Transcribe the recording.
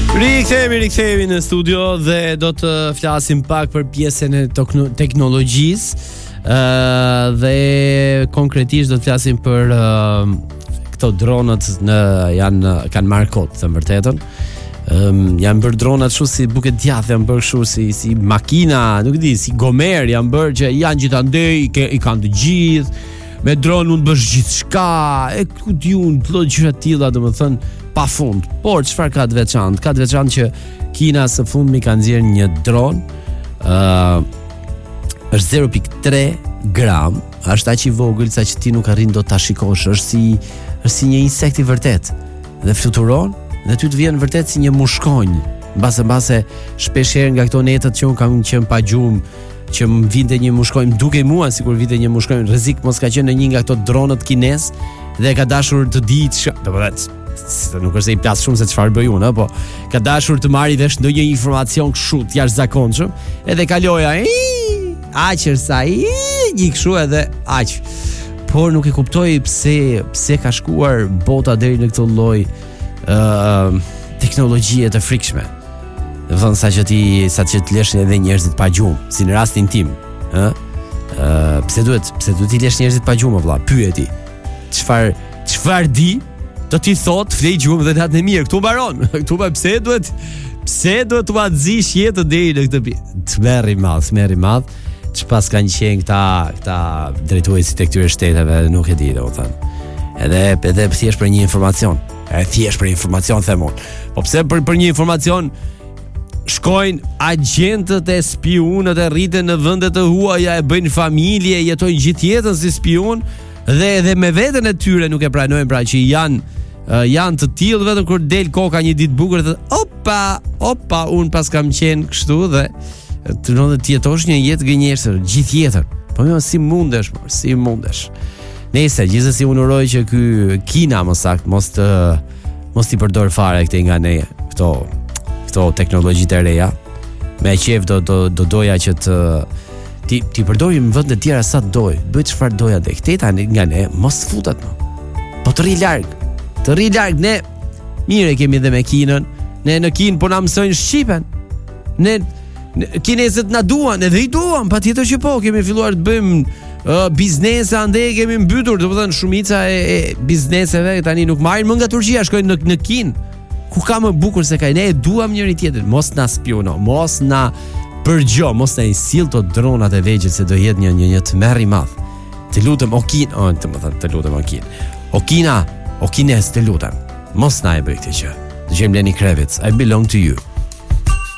Rikthehemi në studio dhe do të flasim pak për pjesën e teknologjisë. Dhe konkretisht do të flasim për këto dronët kanë marrë kot, të vërtetën. Janë bërë dronat kështu si buke djathtë, janë bërë kështu si makina, nuk e di, si gomer, janë bërë që janë gjithandej, i kanë të gjithë. Me dron mund bësh gjithçka, e ku diun, plot gjëra të tilla, domethënë pafund. Por çfarë ka të veçantë? Ka të veçantë që Kina së fundmi ka nxjerrë një dron, është 0.3 gram, është aq i vogël sa që ti nuk arrin dot ta shikosh, është si një insekt i vërtet. Dhe fluturon dhe ty të vjen vërtet si një mushkonj. Mbase shpeshherë nga këto netët që un kam qenë pa gjumë, që më vinte një mushkonj, duke mua sikur vinte një mushkonj, rrezik mos ka qenë në një nga këto dronët kinez dhe ka dashur të ditë, nuk është se i plas shumë se çfarë bëj unë, po ka dashur të marrë vesh ndonjë informacion kështu të jashtëzakonshëm, edhe kaloja aqër sa një kështu edhe aq. Por nuk e kuptoj pse ka shkuar bota deri në këtë lloj teknologjie të frikshme. Do të thonë sa që të lesh edhe njerëzit pa gjumë, si në rastin tim, pse duhet t'i lesh njerëzit pa gjumë, vëlla? Pyeti. Çfarë di? Do t'i thot, flej gjumë dhe natën e mirë. Ktu mbaron. Pse duhet t'u azish jetën deri në këtë pjesë? Tmerri madh. Çpas kanë qenë këta drejtuesi të këtyre shteteve, nuk e di, domethënë. Edhe thjesht për një informacion. Thjesht për informacion them unë. Po pse për një informacion shkojnë agjentët e spionët e rriten në vendet e huaja, e bëjnë familje, jetojnë gjithë jetën si spion dhe me veten e tyre nuk e pranojnë pra që janë të tillë, vetëm kur del koka një ditë bukur dhe opa, un pas kam qenë kështu dhe të jetosh një jetë gënjeshtër gjithë jetën. Po më si mundesh? Nëse gjithsesi unë uroj që ky Kina mos t'i përdor fare këtë nga ne këto teknologjitë e reja. Me qejf do doja që ti përdori në vende të tjera sa të doj. Bëj çfarë doja dhe këteta nga ne mos futet më. Po të rri larg. Ne mirë kemi dhe me Kinën. Ne në Kinë po na mësojnë shqipen. Ne kinezët na duan, edhe i duan, patjetër që po, kemi filluar të bëjmë biznese, ande kemi mbytur, domethënë shumica e bizneseve tani nuk marrin më nga Turqia, shkojnë në Kinë. Ku ka më bukur se ka, ne e duam njëri tjetrin, mos na spiono, mos na përgjo, mos na sill to dronat e vegjël se do jetë një tmerr i madh. Të lutem o Kinë, o Kina, o Kinez, të lutem, mos na e bëj këtë gjë. Dëgjojmë Lenny Kravitz, I belong to you.